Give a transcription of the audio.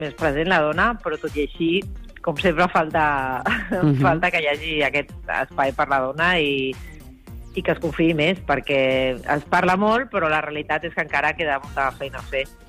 més present la dona, però tot i així, com sempre, falta que hi hagi aquest espai per la dona i que es confiï més, perquè es parla molt, però la realitat és que encara queda molta feina a fer.